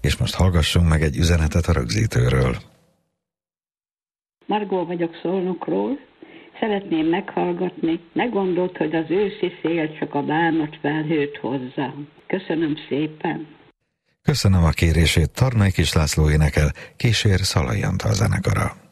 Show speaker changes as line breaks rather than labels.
és most hallgassunk meg egy üzenetet a rögzítőről.
Margó vagyok Szolnokról. Szeretném meghallgatni, ne gondold, hogy az őszi szél csak a bánat felhőt hozza. Köszönöm szépen.
Köszönöm a kérését, Tarnai Kis László énekel, kísér Szalai Antal zenekara.